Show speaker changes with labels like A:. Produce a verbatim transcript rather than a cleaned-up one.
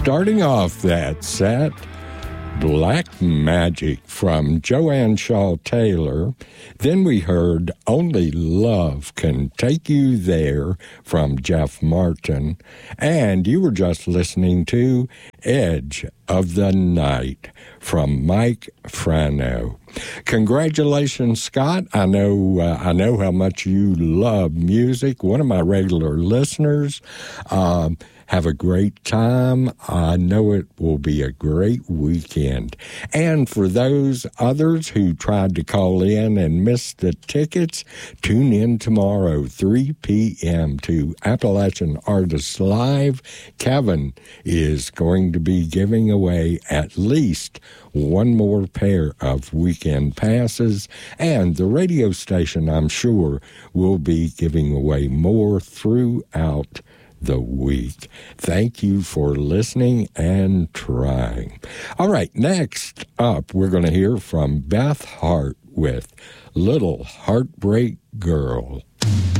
A: Starting off that set, Black Magic from Joanne Shaw Taylor. Then we heard Only Love Can Take You There from Jeff Martin. And you were just listening to Edge of the Night from Mike Frano. Congratulations, Scott. I know uh, I know how much you love music. One of my regular listeners. Um, Have a great time. I know it will be a great weekend. And for those others who tried to call in and missed the tickets, tune in tomorrow, three p.m. to Appalachian Artists Live. Kevin is going to be giving away at least one more pair of weekend passes, and the radio station, I'm sure, will be giving away more throughout the week. Thank you for listening and trying. All right, next up, we're going to hear from Beth Hart with Little Heartbreak Girl.